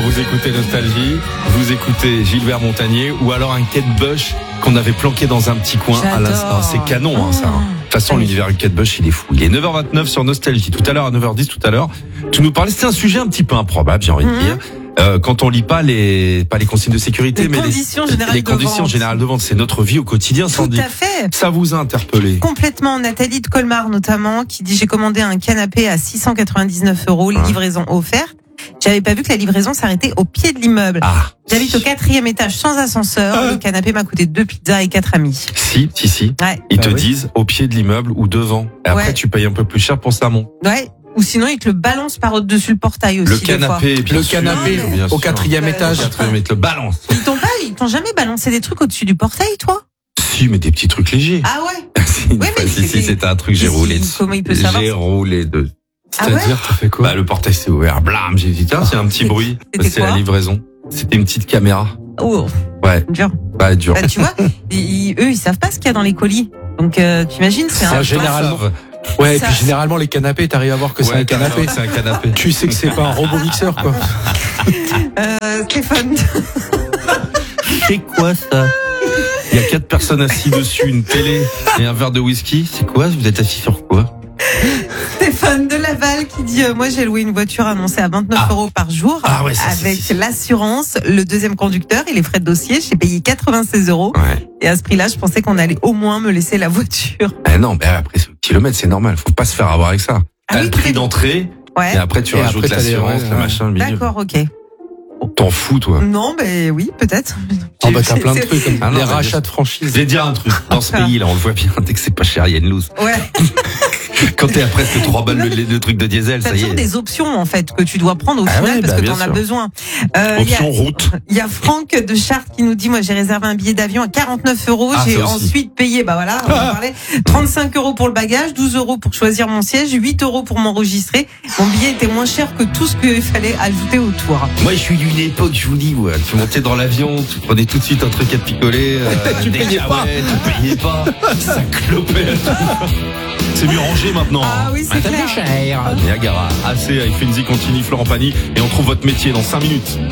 vous écoutez Nostalgie, vous écoutez Gilbert Montagnier ou alors un Kate Bush qu'on avait planqué dans un petit coin à l'instant. C'est canon, ça. De toute façon, l'univers du Kate Bush, il est fou. Il est 9h29 sur Nostalgie. Tout à l'heure, à 9h10 tout à l'heure, tu nous parlais, c'était un sujet un petit peu improbable, j'ai envie de dire. Quand on lit pas les consignes de sécurité, mais les conditions générales de vente, c'est notre vie au quotidien. Tout à fait. Ça vous a interpellé? Complètement. Nathalie de Colmar notamment, qui dit: j'ai commandé un canapé à 699 €, livraison offerte. J'avais pas vu que la livraison s'arrêtait au pied de l'immeuble. J'habite au 4e étage sans ascenseur. Le canapé m'a coûté 2 pizzas et 4 amis. Si. Ouais. Ils te disent au pied de l'immeuble ou devant. Et après, tu payes un peu plus cher pour ça, mon. Ouais. Ou sinon, ils te le balancent par-dessus le portail aussi. Le canapé, bien sûr, au 4e étage. Ils te le balancent. Ils t'ont jamais balancé des trucs au-dessus du portail, toi? Si, mais des petits trucs légers. Ah ouais? Si, c'était un truc, j'ai roulé dessus. Comment il peut savoir? J'ai roulé dessus. C'est-à-dire, t'as fait quoi? Le portail s'est ouvert, blam, j'ai dit, tiens, c'est un petit bruit. C'est la livraison. C'était une petite caméra. Oh. Ouais. Dur. Ouais, dur. Tu vois, eux, ils savent pas ce qu'il y a dans les colis. Donc, t'imagines, c'est un généralement. Ouais, et puis généralement, les canapés, t'arrives à voir que c'est un canapé. C'est un canapé. Tu sais que c'est pas un robot mixeur, quoi. Stéphane. C'est quoi, ça? Il y a 4 personnes assises dessus, une télé et un verre de whisky. C'est quoi? Vous êtes assis sur quoi? Stéphane de Laval qui dit: moi j'ai loué une voiture annoncée à 29 € par jour avec l'assurance, le deuxième conducteur et les frais de dossier. J'ai payé 96 €. Ouais. Et à ce prix-là, je pensais qu'on allait au moins me laisser la voiture. Non, mais après ce kilomètre, c'est normal. Faut pas se faire avoir avec ça. T'as le prix d'entrée et après tu rajoutes l'assurance, le machin, le milieu. D'accord, ok. T'en fous, toi? Non, mais oui, peut-être. T'as plein de trucs comme les rachats de franchise. Je vais dire un truc. Dans ce pays, là, on le voit bien, dès que c'est pas cher, il y a une loose. Ouais. Quand t'es à presque 3 balles le truc de diesel, ça y est. T'as toujours des options, en fait, que tu dois prendre au final parce que t'en as besoin. Option route. Il y a Franck de Chartres qui nous dit: moi, j'ai réservé un billet d'avion à 49 €. J'ai ensuite payé, on en parlait, 35 € pour le bagage, 12 € pour choisir mon siège, 8 € pour m'enregistrer. Mon billet était moins cher que tout ce qu'il fallait ajouter autour. Moi, je suis d'une époque, je vous dis, tu montais dans l'avion, tu prenais tout de suite un truc à picoler. Tu payais pas. Tu payais pas. Ça clopait. C'est mieux rangé maintenant. Ah oui, c'est clair. Cher. Niagara. Assez, avec Finzi continue, Florent Pagny. Et on trouve votre métier dans 5 minutes.